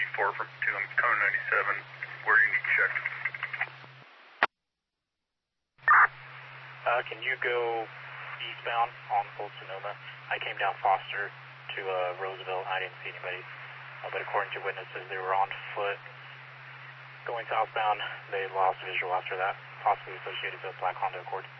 4 from 2, I'm Cone 97, where you need check. Can you go eastbound on Old Sonoma? I came down Foster to Roosevelt. I didn't see anybody, but according to witnesses, they were on foot going southbound. They lost visual after that, possibly associated with Black Honda Accord.